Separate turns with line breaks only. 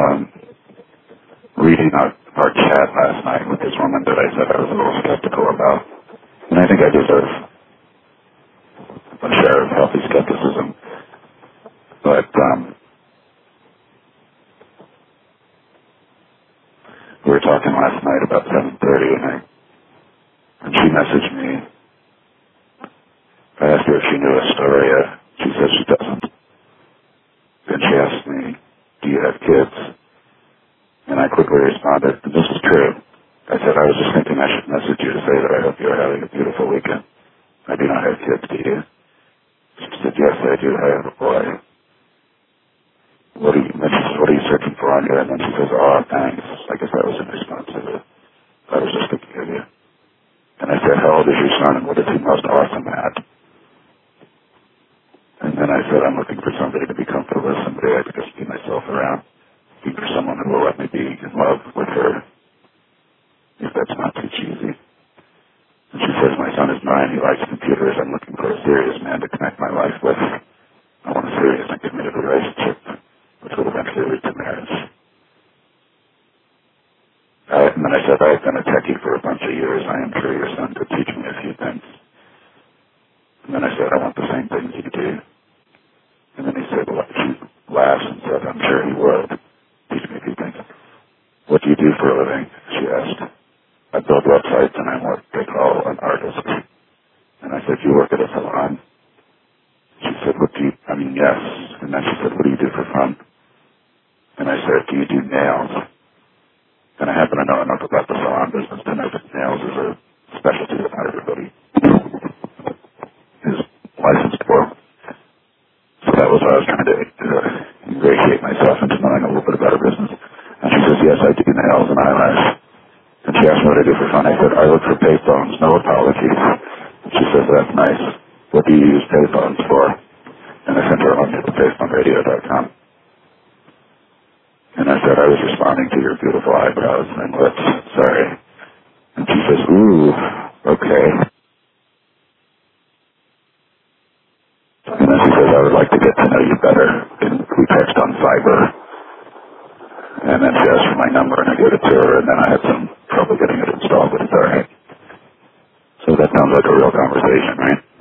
reading our chat last night with this woman that I said I was a little skeptical about. And I think I deserve a share of healthy skepticism. But we were talking last night about 7:30, and she messaged me. I asked her if she knew Astoria. She said she doesn't. Then she asked me, do you have kids? And I quickly responded, and this is true. I said, I was just thinking I should message you to say that I hope you're having a beautiful weekend. I do not have kids, do you? She said, yes, I do. I have a boy. What are you searching for on here? And then she says, oh, thanks. I guess that was in response to it. I was just thinking of you. And I said, how old is your son, and what is he most awesome at? And then I said, I'm looking for somebody to be comfortable with, somebody I could just be myself around. Looking for someone who will let me be in love with her, if that's not too cheesy. And she says, my son is 9, he likes computers, I'm looking for a serious man to connect my life with. I want a serious and committed relationship, which will eventually lead to marriage. And then I said, I've been a techie for a bunch of years, I am sure your son could teach me a few things. And then I said, I want the same things you do. And then he said, well, she laughs and said, I'm sure he would teach me a few things. What do you do for a living? She asked. I build websites and I'm what they call an artist. And I said, you work at a salon? She said, yes. And then she said, what do you do for fun? And I said, do you do nails? And I happen to know enough about the salon business to know that nails is a specialty that not everybody is licensed for. So that was what I was trying to ingratiate myself into knowing a little bit about her business. And she says, yes, I do nails and eyelash. And she asked me what I do for fun. I said, I look for payphones, no apologies. And she says, that's nice. What do you use payphones for? And I sent her a link to payphoneradio.com. And I said, I was responding to your beautiful eyebrows and lips. Sorry. And she says, ooh, okay. And then she says, I would like to get to know you better. And we text on Fiverr. And then she asked for my number, and I gave it to her, and then I had some trouble getting it installed, but it's all right. So that sounds like a real conversation, right?